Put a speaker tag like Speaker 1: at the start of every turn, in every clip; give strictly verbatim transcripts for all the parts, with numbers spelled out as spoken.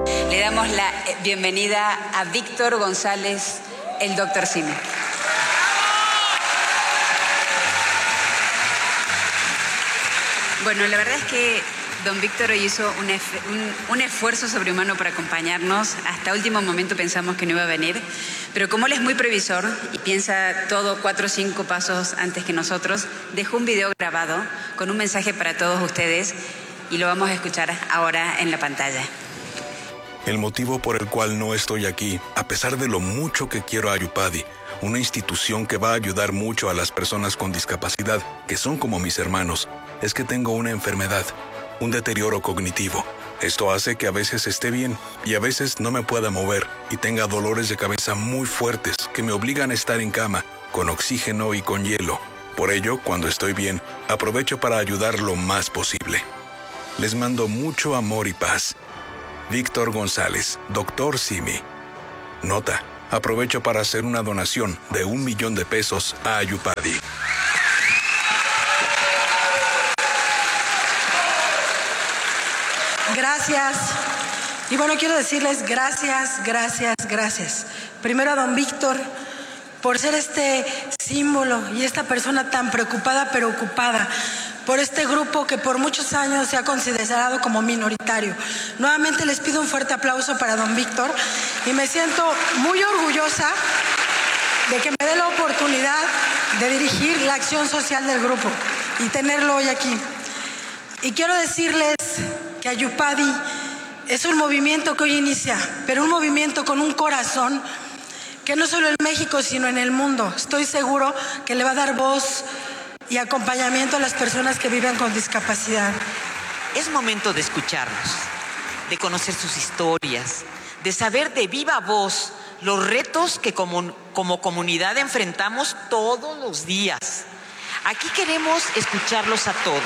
Speaker 1: Le damos la bienvenida a Víctor González, el doctor Simi. Bueno, la verdad es que don Víctor hoy hizo un, un, un esfuerzo sobrehumano para acompañarnos. Hasta último momento pensamos que no iba a venir, pero como él es muy previsor y piensa todo cuatro o cinco pasos antes que nosotros, dejó un video grabado con un mensaje para todos ustedes y lo vamos a escuchar ahora en la pantalla.
Speaker 2: El motivo por el cual no estoy aquí, a pesar de lo mucho que quiero a Ayupadi, una institución que va a ayudar mucho a las personas con discapacidad, que son como mis hermanos, es que tengo una enfermedad, un deterioro cognitivo. Esto hace que a veces esté bien y a veces no me pueda mover y tenga dolores de cabeza muy fuertes que me obligan a estar en cama, con oxígeno y con hielo. Por ello, cuando estoy bien, aprovecho para ayudar lo más posible. Les mando mucho amor y paz. Víctor González, doctor Simi. Nota, aprovecho para hacer una donación de un millón de pesos a Ayupadi.
Speaker 3: Gracias. Y bueno, quiero decirles gracias, gracias, gracias. Primero a don Víctor por ser este símbolo y esta persona tan preocupada pero ocupada por este grupo que por muchos años se ha considerado como minoritario. Nuevamente les pido un fuerte aplauso para don Víctor y me siento muy orgullosa de que me dé la oportunidad de dirigir la acción social del grupo y tenerlo hoy aquí. Y quiero decirles que Ayupadi es un movimiento que hoy inicia, pero un movimiento con un corazón que no solo en México, sino en el mundo. Estoy seguro que le va a dar voz y acompañamiento a las personas que viven con discapacidad.
Speaker 4: Es momento de escucharnos, de conocer sus historias, de saber de viva voz los retos que como, como comunidad enfrentamos todos los días. Aquí queremos escucharlos a todos.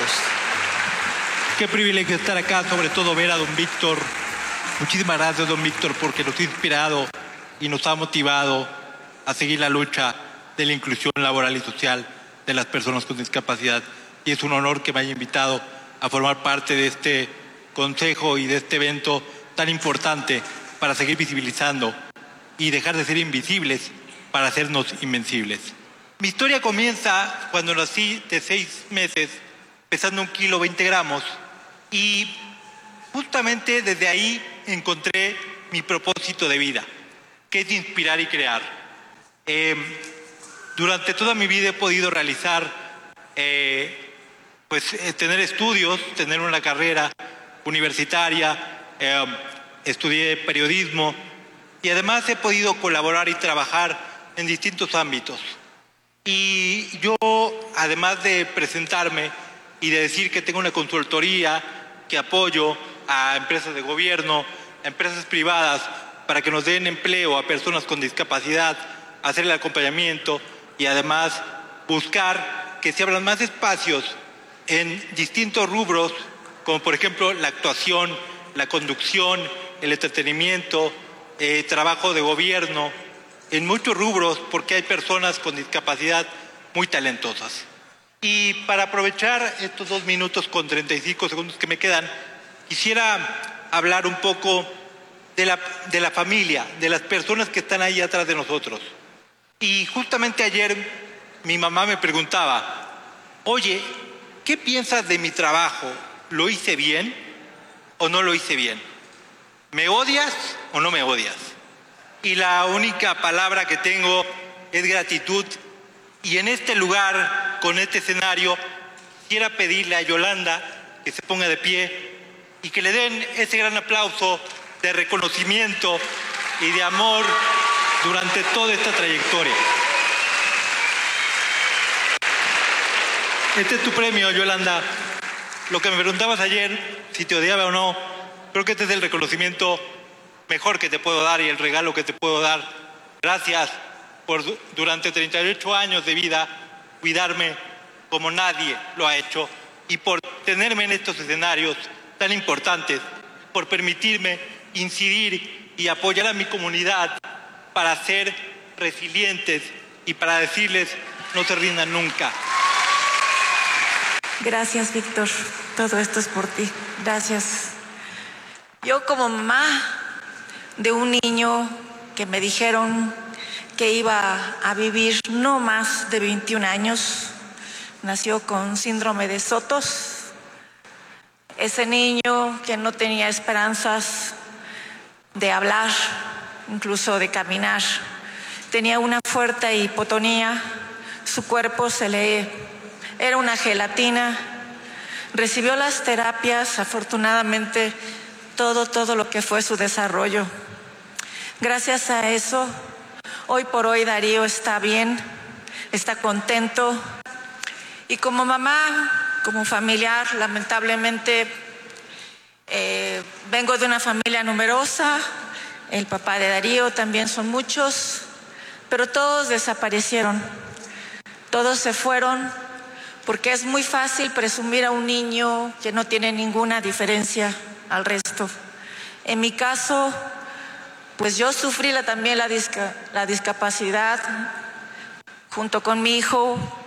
Speaker 5: Qué privilegio estar acá, sobre todo ver a don Víctor. Muchísimas gracias, don Víctor, porque nos ha inspirado y nos ha motivado a seguir la lucha de la inclusión laboral y social de las personas con discapacidad. Y es un honor que me haya invitado a formar parte de este consejo y de este evento tan importante para seguir visibilizando y dejar de ser invisibles para hacernos invencibles. Mi historia comienza cuando nací de seis meses, pesando un kilo veinte gramos, y justamente desde ahí encontré mi propósito de vida, que es inspirar y crear. Eh, durante toda mi vida he podido realizar, eh, pues eh, tener estudios, tener una carrera universitaria, eh, estudié periodismo y además he podido colaborar y trabajar en distintos ámbitos. Y yo, además de presentarme y de decir que tengo una consultoría, que apoyo a empresas de gobierno, a empresas privadas, para que nos den empleo a personas con discapacidad, hacer el acompañamiento y además buscar que se abran más espacios en distintos rubros, como por ejemplo la actuación, la conducción, el entretenimiento, eh, trabajo de gobierno, en muchos rubros, porque hay personas con discapacidad muy talentosas. Y para aprovechar estos dos minutos con treinta y cinco segundos que me quedan, quisiera hablar un poco de la, de la familia, de las personas que están ahí atrás de nosotros. Y justamente ayer mi mamá me preguntaba, oye, ¿qué piensas de mi trabajo? ¿Lo hice bien o no lo hice bien? ¿Me odias o no me odias? Y la única palabra que tengo es gratitud. Y en este lugar, con este escenario, quisiera pedirle a Yolanda que se ponga de pie y que le den ese gran aplauso de reconocimiento y de amor durante toda esta trayectoria. Este es tu premio, Yolanda. Lo que me preguntabas ayer, si te odiaba o no, creo que este es el reconocimiento mejor que te puedo dar y el regalo que te puedo dar. Gracias por durante treinta y ocho años de vida cuidarme como nadie lo ha hecho y por tenerme en estos escenarios tan importantes, por permitirme incidir y apoyar a mi comunidad para ser resilientes y para decirles no se rindan nunca.
Speaker 6: Gracias, Víctor. Todo esto es por ti. Gracias. Yo como mamá de un niño que me dijeron que iba a vivir no más de veintiún años. Nació con síndrome de Sotos. Ese niño que no tenía esperanzas de hablar, incluso de caminar, tenía una fuerte hipotonía, su cuerpo se le era una gelatina. Recibió las terapias, afortunadamente, todo, todo lo que fue su desarrollo. Gracias a eso, hoy por hoy Darío está bien, está contento. Y como mamá, como familiar, lamentablemente, eh, vengo de una familia numerosa. El papá de Darío también son muchos, pero todos desaparecieron. Todos se fueron porque es muy fácil presumir a un niño que no tiene ninguna diferencia al resto. En mi caso, pues yo sufrí la, también la, disca, la discapacidad junto con mi hijo.